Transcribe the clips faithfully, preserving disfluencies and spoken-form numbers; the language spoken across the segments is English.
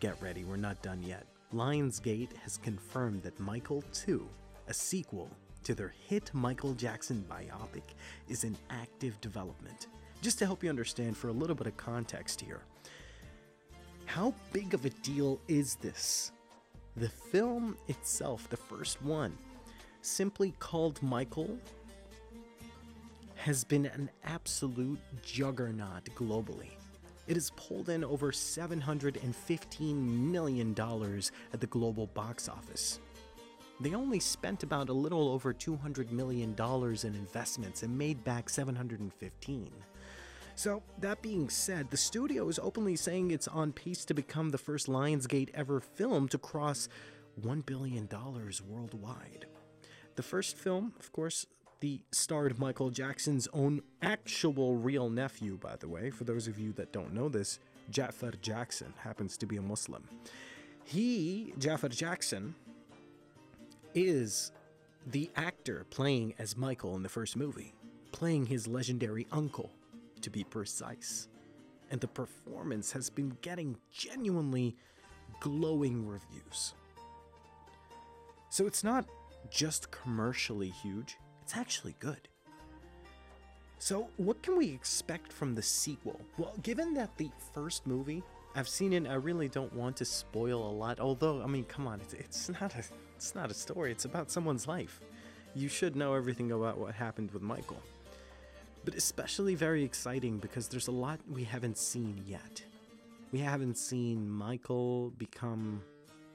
get ready, we're not done yet. Lionsgate has confirmed that Michael two, a sequel to their hit Michael Jackson biopic, is in active development. Just to help you understand for a little bit of context here, how big of a deal is this? The film itself, the first one, simply called Michael, has been an absolute juggernaut globally. It has pulled in over seven hundred fifteen million dollars at the global box office. They only spent about a little over two hundred million dollars in investments and made back seven hundred fifteen. So, that being said, the studio is openly saying it's on pace to become the first Lionsgate ever film to cross one billion dollars worldwide. The first film, of course, the starred Michael Jackson's own actual real nephew, by the way. For those of you that don't know this, Jafar Jackson happens to be a Muslim. He, Jafar Jackson, is the actor playing as Michael in the first movie, playing his legendary uncle, to be precise. And the performance has been getting genuinely glowing reviews. So it's not just commercially huge, it's actually good. So what can we expect from the sequel? Well, given that the first movie, I've seen it, I really don't want to spoil a lot, although, I mean, come on, it's, it's not a it's not a story, it's about someone's life. You should know everything about what happened with Michael. But especially very exciting because there's a lot we haven't seen yet. We haven't seen Michael become,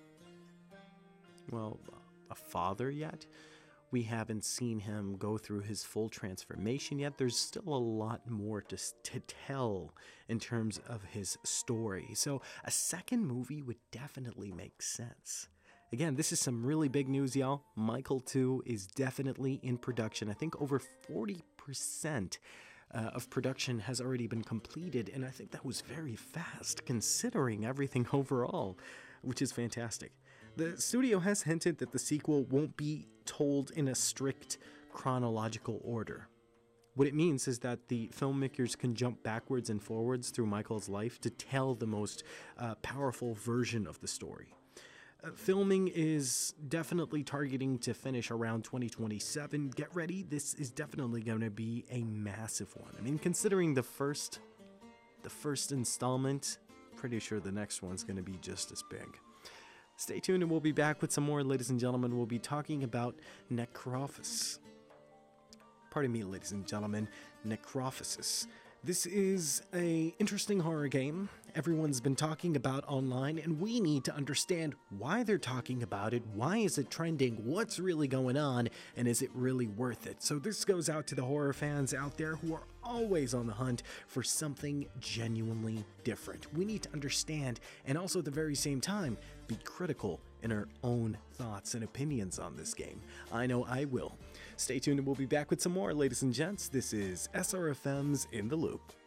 well, a father yet. We haven't seen him go through his full transformation yet. There's still a lot more to, to tell in terms of his story. So a second movie would definitely make sense. Again, this is some really big news, y'all. Michael two is definitely in production. I think over forty percent uh, of production has already been completed, and I think that was very fast considering everything overall, which is fantastic. The studio has hinted that the sequel won't be told in a strict chronological order. What it means is that the filmmakers can jump backwards and forwards through Michael's life to tell the most uh, powerful version of the story. Uh, filming is definitely targeting to finish around twenty twenty-seven. Get ready, this is definitely going to be a massive one. I mean, considering the first, the first installment, pretty sure the next one's going to be just as big. Stay tuned and we'll be back with some more, ladies and gentlemen. We'll be talking about Necrophis. Pardon me, ladies and gentlemen, Necrophysis. This is a interesting horror game everyone's been talking about online, and we need to understand why they're talking about it, why is it trending, what's really going on, and is it really worth it? So this goes out to the horror fans out there who are always on the hunt for something genuinely different. We need to understand, and also at the very same time, be critical in our own thoughts and opinions on this game. I know I will. Stay tuned and we'll be back with some more, ladies and gents. This is S R F M's In the Loop.